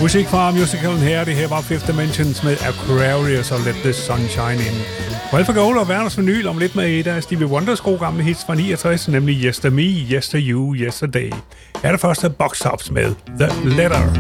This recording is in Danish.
Musik fra musicalen her. Det her var Fifth Dimensions med Aquarius og Let the Sun Shine In. Well for Gold og Verdens Vinyl om lidt med et af Stevie Wonders gode gamle hits fra 69, nemlig Yester Me, Yester You, Yesterday. Her er det første Box Tops med The Letter.